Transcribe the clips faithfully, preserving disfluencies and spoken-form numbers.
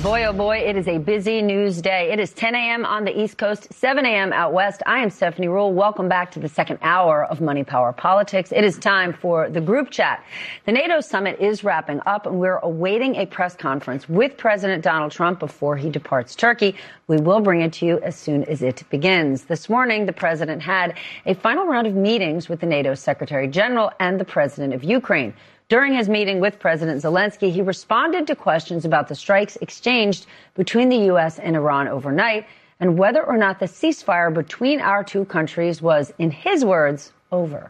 Boy, oh boy, it is a busy news day. It is ten a.m. on the East Coast, seven a.m. out west. I am Stephanie Ruhle. Welcome back to the second hour of Money Power Politics. It is time for the group chat. The NATO summit is wrapping up, and we're awaiting a press conference with President Donald Trump before he departs Turkey. We will bring it to you as soon as it begins. This morning, the president had a final round of meetings with the NATO Secretary General and the president of Ukraine. During his meeting with President Zelensky, he responded to questions about the strikes exchanged between the U S and Iran overnight and whether or not the ceasefire between our two countries was, in his words, over.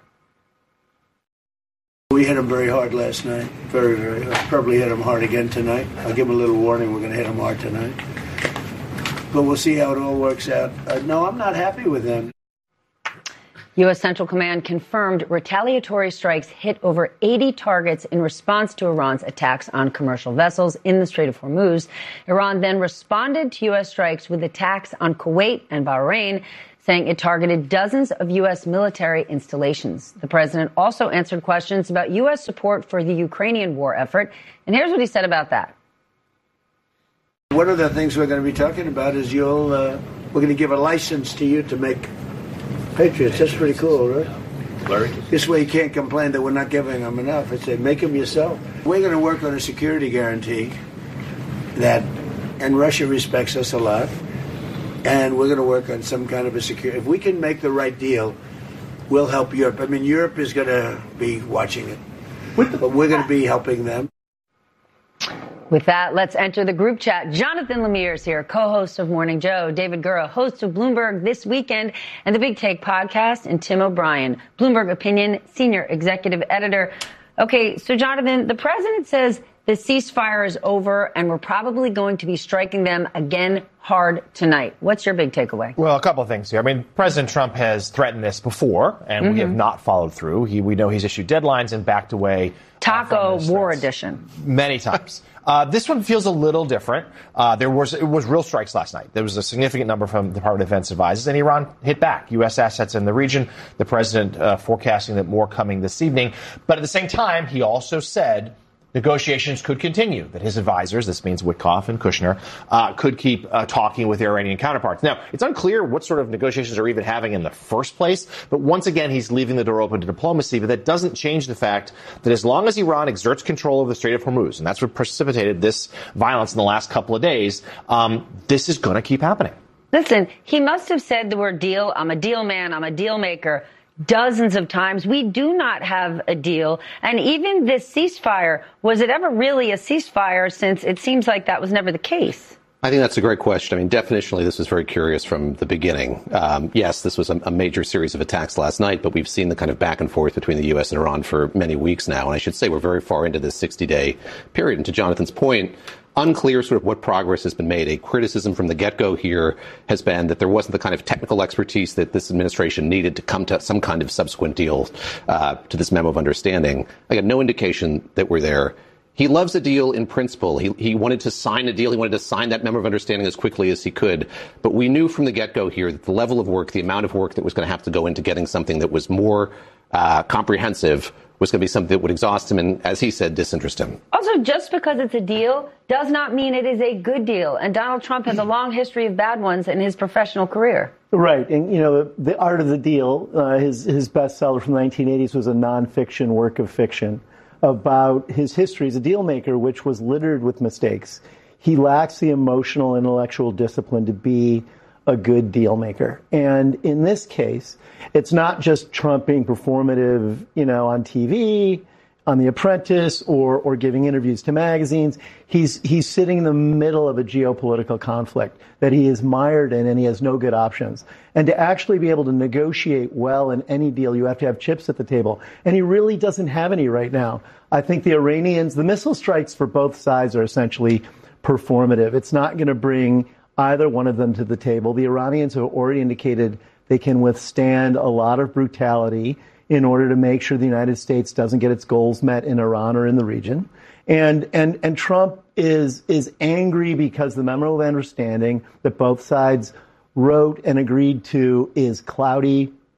We hit him very hard last night. Very, very hard. Probably hit him hard again tonight. I'll give him a little warning. We're going to hit him hard tonight. But we'll see how it all works out. Uh, no, I'm not happy with them. U S. Central Command confirmed retaliatory strikes hit over eighty targets in response to Iran's attacks on commercial vessels in the Strait of Hormuz. Iran then responded to U S strikes with attacks on Kuwait and Bahrain, saying it targeted dozens of U S military installations. The president also answered questions about U S support for the Ukrainian war effort. And here's what he said about that. One of the things we're going to be talking about is you'll, uh, we're going to give a license to you to make Patriots. That's pretty cool, right? Larry? This way you can't complain that we're not giving them enough. I say, make them yourself. We're going to work on a security guarantee that, and Russia respects us a lot, and we're going to work on some kind of a security. If we can make the right deal, we'll help Europe. I mean, Europe is going to be watching it, but we're going to be helping them. With that, let's enter the group chat. Jonathan Lemire is here, co-host of Morning Joe. David Gura, host of Bloomberg This Weekend and the Big Take podcast. And Tim O'Brien, Bloomberg Opinion, senior executive editor. Okay, so Jonathan, the president says the ceasefire is over and we're probably going to be striking them again hard tonight. What's your big takeaway? Well, a couple of things here. I mean, President Trump has threatened this before, and mm-hmm. we have not followed through. He, we know he's issued deadlines and backed away. Taco uh, War Edition. Many times. Uh, this one feels a little different. Uh, there was, it was real strikes last night. There was a significant number from the Department of Defense advisors, and Iran hit back. U S assets in the region. The president uh, forecasting that more coming this evening. But at the same time, he also said negotiations could continue, that his advisors, this means Witkoff and Kushner, uh, could keep uh, talking with their Iranian counterparts. Now, it's unclear what sort of negotiations are even having in the first place, but once again, he's leaving the door open to diplomacy, but that doesn't change the fact that as long as Iran exerts control over the Strait of Hormuz, and that's what precipitated this violence in the last couple of days, um, this is going to keep happening. Listen, he must have said the word deal. I'm a deal man. I'm a deal maker. Dozens of times. We do not have a deal. And even this ceasefire, was it ever really a ceasefire, since it seems like that was never the case? I think that's a great question. I mean, definitionally, this was very curious from the beginning. Um, yes, this was a, a major series of attacks last night, but we've seen the kind of back and forth between the U S and Iran for many weeks now. And I should say we're very far into this sixty-day period. And to Jonathan's point, unclear sort of what progress has been made. A criticism from the get-go here has been that there wasn't the kind of technical expertise that this administration needed to come to some kind of subsequent deal uh, to this memo of understanding. I got no indication that we're there. He loves a deal in principle. He, he wanted to sign a deal. He wanted to sign that memo of understanding as quickly as he could. But we knew from the get-go here that the level of work, the amount of work that was going to have to go into getting something that was more uh, comprehensive was going to be something that would exhaust him and, as he said, disinterest him. Also, just because it's a deal does not mean it is a good deal. And Donald Trump has a long history of bad ones in his professional career. Right. And, you know, the, the Art of the Deal, uh, his, his bestseller from the nineteen eighties was a nonfiction work of fiction about his history as a deal maker, which was littered with mistakes. He lacks the emotional, intellectual discipline to be a good deal maker. And in this case, it's not just Trump being performative, you know, on T V, on The Apprentice, or or giving interviews to magazines. He's he's sitting in the middle of a geopolitical conflict that he is mired in, and he has no good options. And to actually be able to negotiate well in any deal, you have to have chips at the table. And he really doesn't have any right now. I think the Iranians, the missile strikes for both sides are essentially performative. It's not going to bring either one of them to the table. The Iranians have already indicated they can withstand a lot of brutality in order to make sure the United States doesn't get its goals met in Iran or in the region. And and and Trump is is angry because the memo of understanding that both sides wrote and agreed to is cloudy,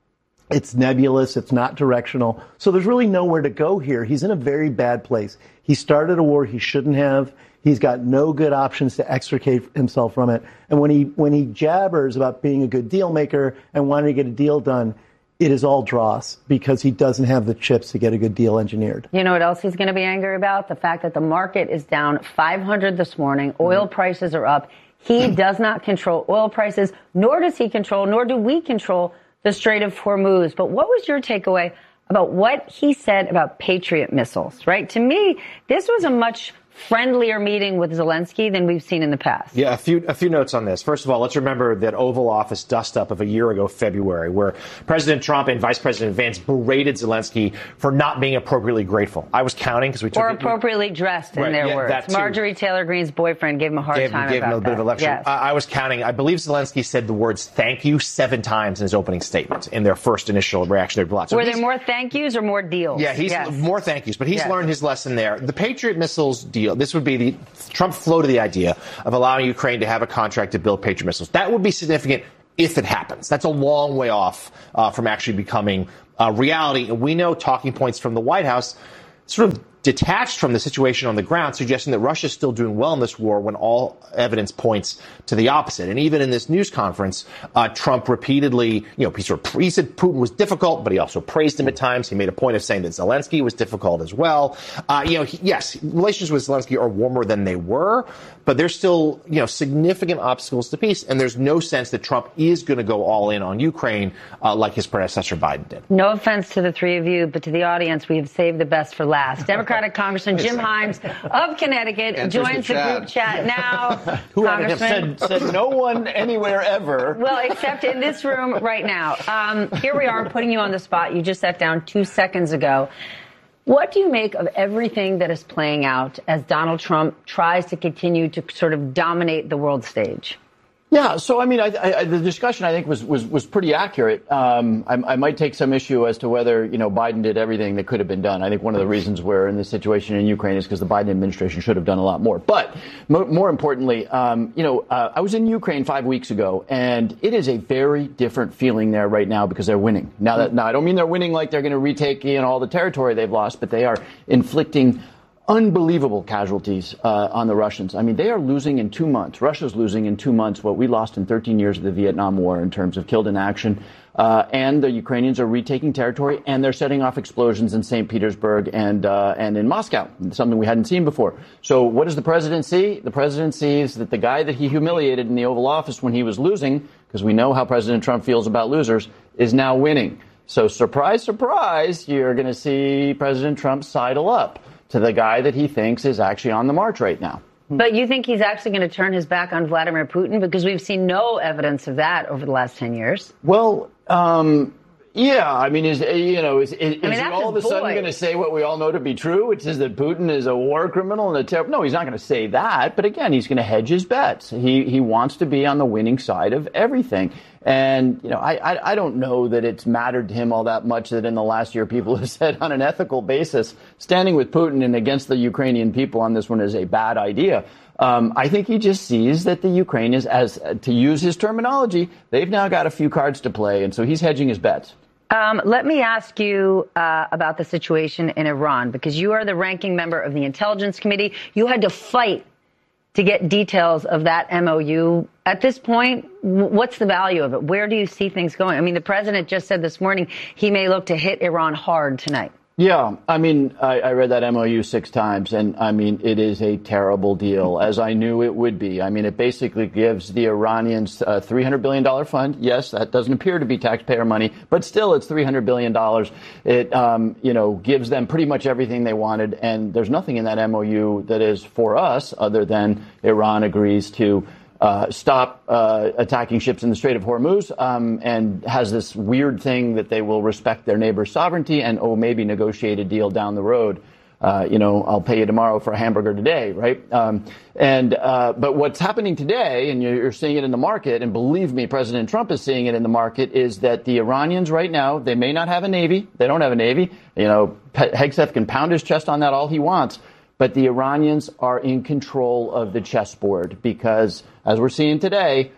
It's nebulous. It's not directional. So there's really nowhere to go here. He's in a very bad place. He started a war he shouldn't have. He's got no good options to extricate himself from it. And when he when he jabbers about being a good deal maker and wanting to get a deal done, it is all dross because he doesn't have the chips to get a good deal engineered. You know what else he's going to be angry about? The fact that the market is down five hundred this morning. Oil mm-hmm. prices are up. He does not control oil prices, nor does he control, nor do we control the Strait of Hormuz. But what was your takeaway about what he said about Patriot missiles, right? To me, this was a much friendlier meeting with Zelensky than we've seen in the past. Yeah, a few a few notes on this. First of all, let's remember that Oval Office dust-up of a year ago, February, where President Trump and Vice President Vance berated Zelensky for not being appropriately grateful. I was counting because we took or it, appropriately dressed in right, their yeah, words. Marjorie Taylor Greene's boyfriend gave him a hard gave, time gave about him a bit that. of a lecture. Yes. I, I was counting. I believe Zelensky said the words "thank you" seven times in his opening statement in their first initial reactionary blast. So Were there more thank yous or more deals? Yeah, he's yes. more thank yous, but he's yes. learned his lesson there. The Patriot missiles deal. This would be the Trump floated the idea of allowing Ukraine to have a contract to build Patriot missiles. That would be significant if it happens. That's a long way off uh, from actually becoming uh, reality. And we know talking points from the White House sort of detached from the situation on the ground, suggesting that Russia is still doing well in this war when all evidence points to the opposite. And even in this news conference, uh, Trump repeatedly, you know, he sort of he said Putin was difficult, but he also praised him at times. He made a point of saying that Zelensky was difficult as well. Uh, you know, he, yes, relations with Zelensky are warmer than they were, but there's still, you know, significant obstacles to peace. And there's no sense that Trump is going to go all in on Ukraine uh, like his predecessor Biden did. No offense to the three of you, but to the audience, we have saved the best for last. Democratic Congressman Jim Himes of Connecticut Enters joins the the, chat. group chat now. Who Congressman. said, said no one anywhere ever. Well, except in this room right now. Um, here we are putting you on the spot. You just sat down two seconds ago. What do you make of everything that is playing out as Donald Trump tries to continue to sort of dominate the world stage? Yeah, so I mean, I, I, the discussion I think was was, was pretty accurate. Um, I, I might take some issue as to whether you know Biden did everything that could have been done. I think one of the reasons we're in this situation in Ukraine is because the Biden administration should have done a lot more. But mo- more importantly, um, you know, uh, I was in Ukraine five weeks ago, and it is a very different feeling there right now because they're winning. Now, that, now I don't mean they're winning like they're going to retake you know all the territory they've lost, but they are inflicting unbelievable casualties uh, on the Russians. I mean, they are losing in two months. Russia's losing in two months what we lost in thirteen years of the Vietnam War in terms of killed in action. Uh, and the Ukrainians are retaking territory, and they're setting off explosions in Saint Petersburg and uh, and in Moscow, something we hadn't seen before. So what does the president see? The president sees that the guy that he humiliated in the Oval Office when he was losing, because we know how President Trump feels about losers, is now winning. So surprise, surprise, you're going to see President Trump sidle up to the guy that he thinks is actually on the march right now. But you think he's actually going to turn his back on Vladimir Putin? Because we've seen no evidence of that over the last ten years. Well, um, yeah, I mean, is, you know, is, is, I mean, is he all of a sudden going to say what we all know to be true, which is that Putin is a war criminal and a terror? No, he's not going to say that. But again, he's going to hedge his bets. He he wants to be on the winning side of everything. And, you know, I, I I don't know that it's mattered to him all that much that in the last year people have said on an ethical basis, standing with Putin and against the Ukrainian people on this one is a bad idea. Um, I think he just sees that the Ukraine is, as to use his terminology, they've now got a few cards to play. And so he's hedging his bets. Um, let me ask you uh, about the situation in Iran, because you are the ranking member of the Intelligence Committee. You had to fight to get details of that M O U. At this point, what's the value of it? Where do you see things going? I mean, the president just said this morning he may look to hit Iran hard tonight. Yeah, I mean, I, I read that M O U six times, and I mean, it is a terrible deal, as I knew it would be. I mean, it basically gives the Iranians a three hundred billion dollars fund. Yes, that doesn't appear to be taxpayer money, but still, it's three hundred billion dollars. It, um, you know, gives them pretty much everything they wanted, and there's nothing in that M O U that is for us other than Iran agrees to Uh, stop uh, attacking ships in the Strait of Hormuz, um, and has this weird thing that they will respect their neighbor's sovereignty and, oh, maybe negotiate a deal down the road. Uh, you know, I'll pay you tomorrow for a hamburger today, right? Um, and uh, but what's happening today, and you're, you're seeing it in the market, and believe me, President Trump is seeing it in the market, is that the Iranians right now, they may not have a navy. They don't have a navy. You know, Hegseth can pound his chest on that all he wants. But the Iranians are in control of the chessboard because, as we're seeing today,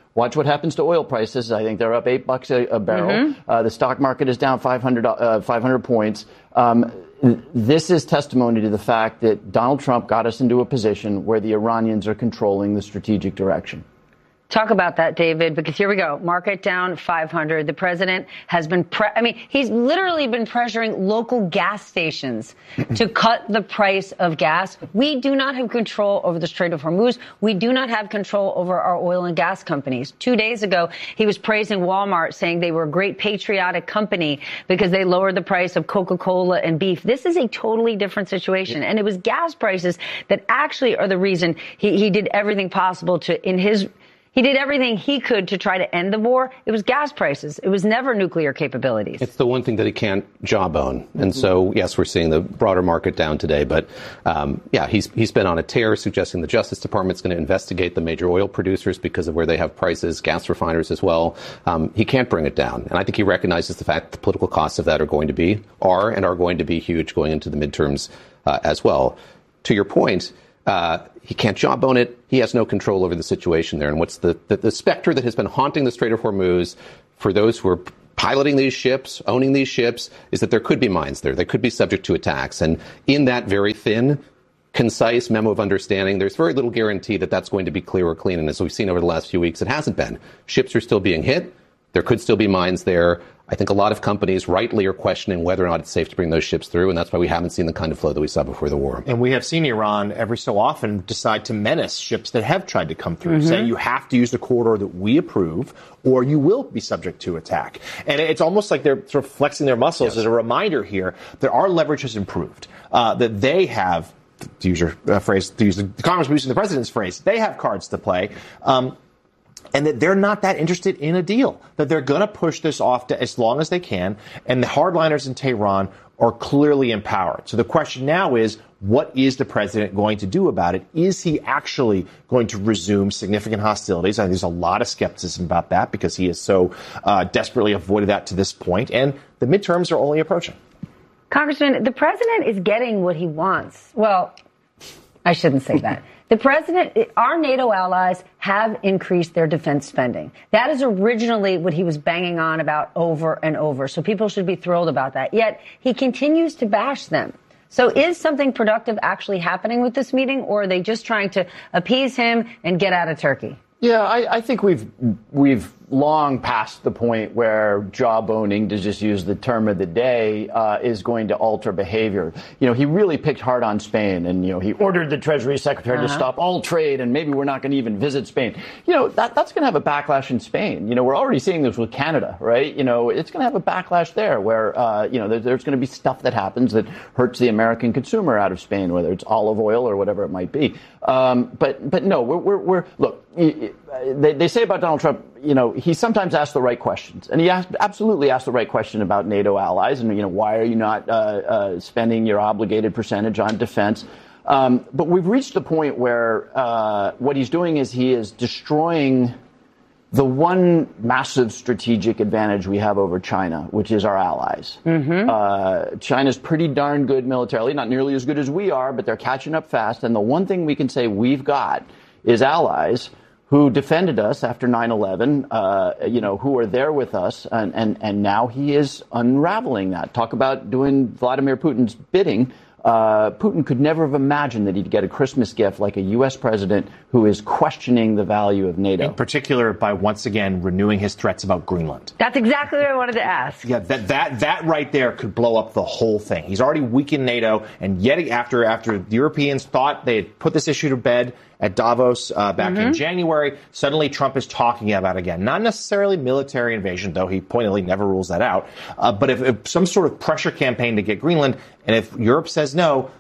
Watch what happens to oil prices. I think they're up eight bucks a, a barrel. Mm-hmm. Uh, the stock market is down five hundred, uh, five hundred points. Um, this is testimony to the fact that Donald Trump got us into a position where the Iranians are controlling the strategic direction. Talk about that, David, because here we go. Market down five hundred. The president has been, pre- I mean, he's literally been pressuring local gas stations to cut the price of gas. We do not have control over the Strait of Hormuz. We do not have control over our oil and gas companies. Two days ago, he was praising Walmart, saying they were a great patriotic company because they lowered the price of Coca-Cola and beef. This is a totally different situation. And it was gas prices that actually are the reason he, he did everything possible to, in his He did everything he could to try to end the war. It was gas prices. It was never nuclear capabilities. It's the one thing that he can't jawbone. And so, yes, we're seeing the broader market down today. But, um, yeah, he's he's been on a tear suggesting the Justice Department's going to investigate the major oil producers because of where they have prices, gas refiners as well. Um, he can't bring it down. And I think he recognizes the fact that the political costs of that are going to be, are and are going to be huge going into the midterms uh, as well. To your point, Uh, he can't jawbone it. He has no control over the situation there. And what's the, the, the specter that has been haunting the Strait of Hormuz for those who are piloting these ships, owning these ships, is that there could be mines there. They could be subject to attacks. And in that very thin, concise memo of understanding, there's very little guarantee that that's going to be clear or clean. And as we've seen over the last few weeks, it hasn't been. Ships are still being hit. There could still be mines there. I think a lot of companies rightly are questioning whether or not it's safe to bring those ships through, and that's why we haven't seen the kind of flow that we saw before the war. And we have seen Iran every so often decide to menace ships that have tried to come through, mm-hmm. saying you have to use the corridor that we approve or you will be subject to attack. And it's almost like they're sort of flexing their muscles yes. as a reminder here that our leverage has improved, uh, that they have, to use your uh, phrase, to use the Congress using the president's phrase, they have cards to play. Um, And that they're not that interested in a deal, that they're going to push this off to as long as they can. And the hardliners in Tehran are clearly empowered. So the question now is, what is the president going to do about it? Is he actually going to resume significant hostilities? I think there's a lot of skepticism about that because he has so uh, desperately avoided that to this point. And the midterms are only approaching. Congressman, the president is getting what he wants. Well, I shouldn't say that. The president, our NATO allies have increased their defense spending. That is originally what he was banging on about over and over. So people should be thrilled about that. Yet he continues to bash them. So is something productive actually happening with this meeting, or are they just trying to appease him and get out of Turkey? Yeah, I, I think we've we've long past the point where jawboning, to just use the term of the day, uh, is going to alter behavior. You know, he really picked hard on Spain, and, you know, he ordered the Treasury Secretary uh-huh. to stop all trade, and maybe we're not going to even visit Spain. You know, that that's going to have a backlash in Spain. You know, we're already seeing this with Canada, right? You know, it's going to have a backlash there where, uh, you know, there, there's going to be stuff that happens that hurts the American consumer out of Spain, whether it's olive oil or whatever it might be. Um, but, but no, we're, we're, we're look, they, they say about Donald Trump, you know, he sometimes asks the right questions, and he asked, absolutely asked the right question about NATO allies, and, you know, why are you not uh, uh, spending your obligated percentage on defense? Um, but we've reached the point where uh, what he's doing is he is destroying the one massive strategic advantage we have over China, which is our allies. Mm-hmm. Uh, China's pretty darn good militarily, not nearly as good as we are, but they're catching up fast. And the one thing we can say we've got is allies who defended us after nine eleven, uh, you know, who are there with us. And, and, and now he is unraveling that. Talk about doing Vladimir Putin's bidding. Uh, Putin could never have imagined that he'd get a Christmas gift like a U S president who is questioning the value of NATO. In particular, by once again renewing his threats about Greenland. That's exactly what I wanted to ask. Yeah, that that that right there could blow up the whole thing. He's already weakened NATO, and yet after after the Europeans thought they had put this issue to bed at Davos uh, back mm-hmm. in January, suddenly Trump is talking about it again. Not necessarily military invasion, though he pointedly never rules that out. Uh, but if, if some sort of pressure campaign to get Greenland, and if Europe says no,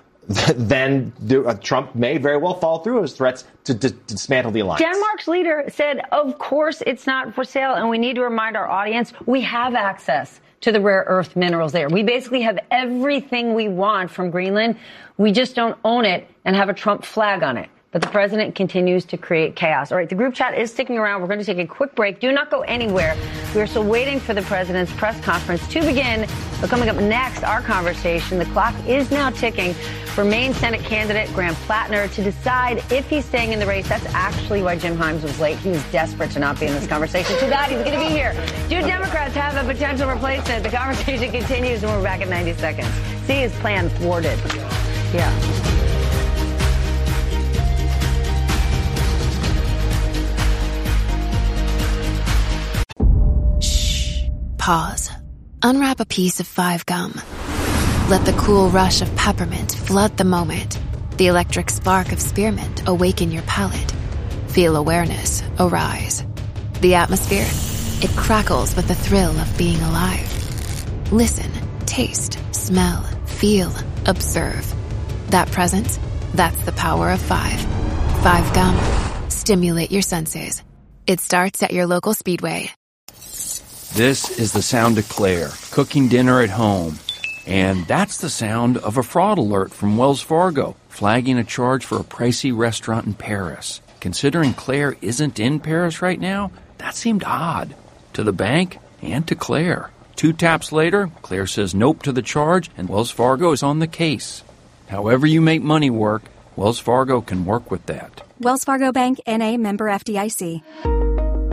then uh, Trump may very well follow through his threats to, to, to dismantle the alliance. Denmark's leader said, of course it's not for sale, and we need to remind our audience we have access to the rare earth minerals there. We basically have everything we want from Greenland. We just don't own it and have a Trump flag on it. But the president continues to create chaos. All right, the group chat is sticking around. We're going to take a quick break. Do not go anywhere. We are still waiting for the president's press conference to begin. But coming up next, our conversation. The clock is now ticking for Maine Senate candidate Graham Plattner to decide if he's staying in the race. That's actually why Jim Himes was late. He was desperate to not be in this conversation. Too bad he's going to be here. Do Democrats have a potential replacement? The conversation continues, and we're back in ninety seconds. See his plan thwarted. Yeah. Pause. Unwrap a piece of Five Gum. Let the cool rush of peppermint flood the moment. The electric spark of spearmint awaken your palate. Feel awareness arise. The atmosphere, it crackles with the thrill of being alive. Listen, taste, smell, feel, observe. That presence, that's the power of five. Five Gum. Stimulate your senses. It starts at your local Speedway. This is the sound of Claire, cooking dinner at home. And that's the sound of a fraud alert from Wells Fargo, flagging a charge for a pricey restaurant in Paris. Considering Claire isn't in Paris right now, that seemed odd. To the bank and to Claire. Two taps later, Claire says nope to the charge, and Wells Fargo is on the case. However you make money work, Wells Fargo can work with that. Wells Fargo Bank, N A, member F D I C.